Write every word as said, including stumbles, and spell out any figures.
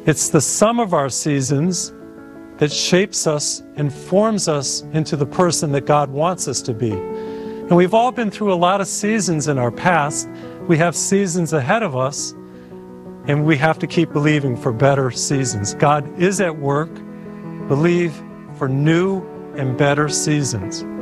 It's the sum of our seasons that shapes us and forms us into the person that God wants us to be. And we've all been through a lot of seasons in our past. We have seasons ahead of us, and we have to keep believing for better seasons. God is at work. Believe for new and better seasons.